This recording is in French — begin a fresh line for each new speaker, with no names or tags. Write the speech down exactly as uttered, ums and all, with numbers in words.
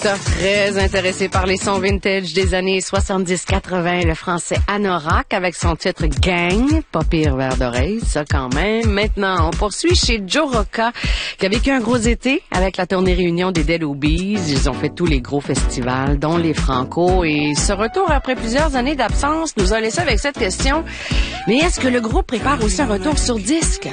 auditeurs très intéressés par les sons vintage des années soixante-dix quatre-vingt, le français Anorak avec son titre Gang, pas pire verre d'oreille, ça quand même. Maintenant, on poursuit chez Joe Rocca, qui a vécu un gros été avec la tournée réunion des Dead Obies. Ils ont fait tous les gros festivals, dont les Franco, et ce retour après plusieurs années d'absence nous a laissé avec cette question. Mais est-ce que le groupe prépare aussi un retour sur disque?